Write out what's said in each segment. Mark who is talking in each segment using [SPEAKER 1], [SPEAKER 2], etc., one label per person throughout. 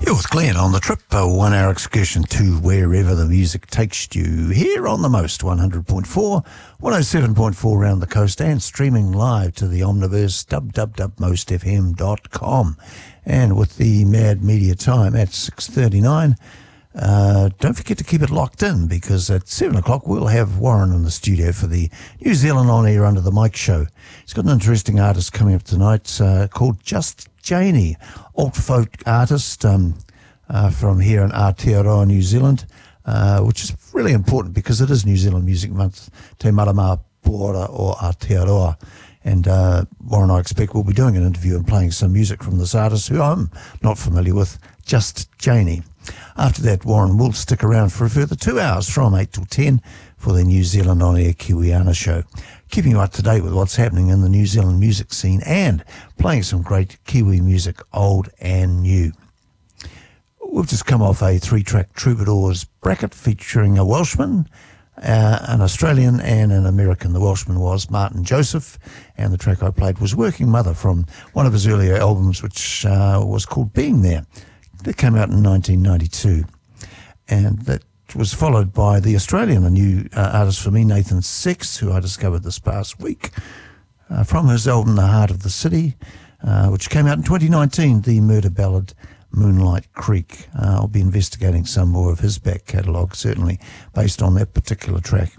[SPEAKER 1] You're with Glenn on the trip, a 1 hour excursion to wherever the music takes you. Here on the Most 100.4, 107.4 around the coast, and streaming live to the Omniverse, www.mostfm.com. And with the Mad Media time at 6:39, don't forget to keep it locked in, because at 7 o'clock we'll have Warren in the studio for the New Zealand On Air Under the Mic show. He's got an interesting artist coming up tonight called Just Janie, alt folk artist from here in Aotearoa, New Zealand, which is really important because it is New Zealand Music Month, Te Marama Pōra o Aotearoa. And Warren, I expect, will be doing an interview and playing some music from this artist who I'm not familiar with, Just Janie. After that, Warren will stick around for a further 2 hours from 8 till 10 for the New Zealand On Air Kiwiana show, keeping you up to date with what's happening in the New Zealand music scene and playing some great Kiwi music, old and new. We've just come off a 3-track Troubadours bracket featuring a Welshman, an Australian and an American. The Welshman was Martin Joseph, and the track I played was Working Mother from one of his earlier albums, which was called Being There. That came out in 1992. And that was followed by the Australian, a new artist for me, Nathan Sex, who I discovered this past week, from his album The Heart of the City, which came out in 2019, the murder ballad Moonlight Creek. I'll be investigating some more of his back catalogue, certainly based on that particular track.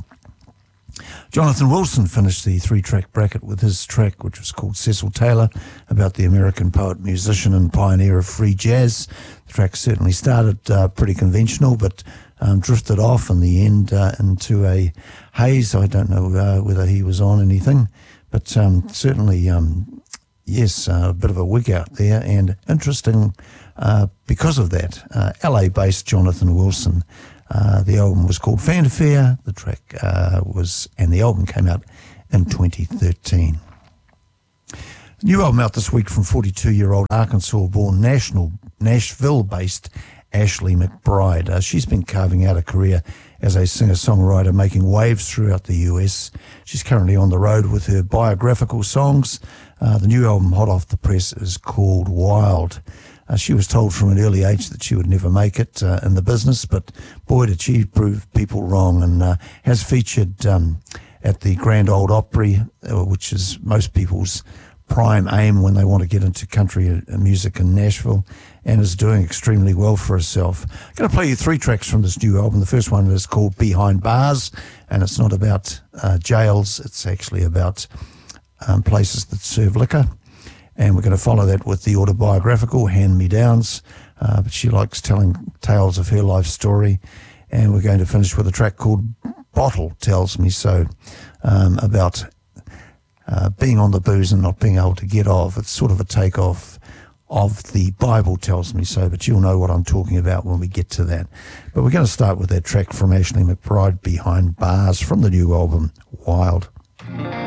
[SPEAKER 1] Jonathan Wilson finished the 3-track bracket with his track, which was called Cecil Taylor, about the American poet, musician and pioneer of free jazz. The track certainly started pretty conventional, but drifted off in the end into a haze. I don't know whether he was on anything, but certainly, yes, a bit of a wig out there, and interesting because of that. LA-based Jonathan Wilson. The album was called Fanfare. The track and the album came out in 2013. New album out this week from 42-year-old Arkansas-born, Nashville-based Ashley McBryde. She's been carving out a career as a singer-songwriter, making waves throughout the US. She's currently on the road with her biographical songs. The new album, hot off the press, is called Wild. She was told from an early age that she would never make it in the business, but boy, did she prove people wrong, and has featured at the Grand Ole Opry, which is most people's prime aim when they want to get into country music in Nashville, and is doing extremely well for herself. I'm going to play you 3 tracks from this new album. The first one is called Behind Bars, and it's not about jails, it's actually about places that serve liquor. And we're going to follow that with the autobiographical Hand-Me-Downs, but she likes telling tales of her life story. And we're going to finish with a track called Bottle Tells Me So, about being on the booze and not being able to get off. It's sort of a takeoff of the Bible Tells Me So, but you'll know what I'm talking about when we get to that. But we're going to start with that track from Ashley McBryde, Behind Bars, from the new album, Wild.